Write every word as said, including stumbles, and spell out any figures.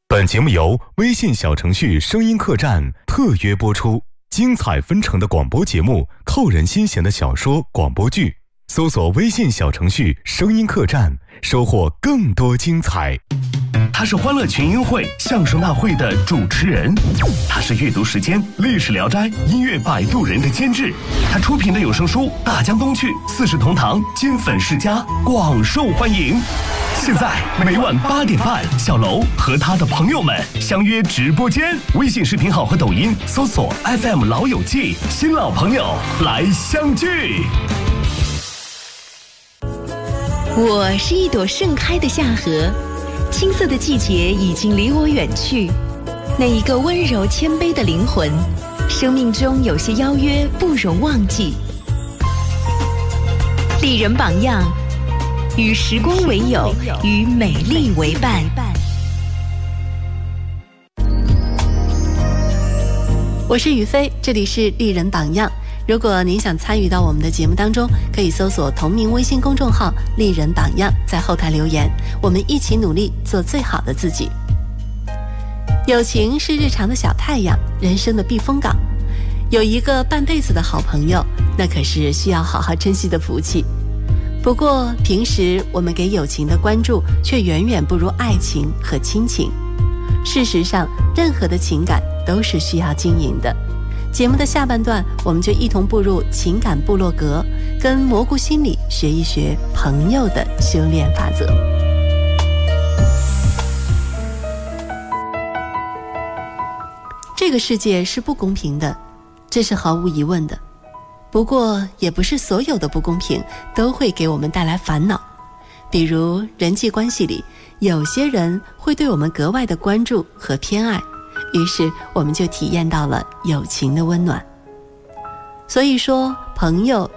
本节目由微信小程序声音客栈特约播出，精彩纷呈的广播节目，扣人心弦的小说广播剧，搜索微信小程序声音客栈，收获更多精彩。 他是欢乐群英会相声大会的主持人，他是阅读时间历史聊斋音乐摆渡人的监制，他出品的有声书大江东去四世同堂金粉世家广受欢迎。现在每晚八点半，小楼和他的朋友们相约直播间，微信视频号和抖音搜索 F M 老友记，新老朋友来相聚。 我是一朵盛开的夏荷，青涩的季节已经离我远去。那一个温柔谦卑的灵魂，生命中有些邀约不容忘记。丽人榜样，与时光为友，与美丽为伴。 我是雨飞，这里是丽人榜样。如果您想参与到我们的节目当中，可以搜索同名微信公众号丽人榜样，在后台留言，我们一起努力做最好的自己。友情是日常的小太阳，人生的避风港。有一个半辈子的好朋友，那可是需要好好珍惜的福气。不过平时我们给友情的关注却远远不如爱情和亲情。事实上，任何的情感都是需要经营的。节目的下半段，我们就一同步入情感部落格，跟蘑菇心理学一学朋友的修炼法则。这个世界是不公平的，这是毫无疑问的。不过也不是所有的不公平都会给我们带来烦恼。比如人际关系里，有些人会对我们格外的关注和偏爱，于是我们就体验到了友情的温暖。所以说，朋友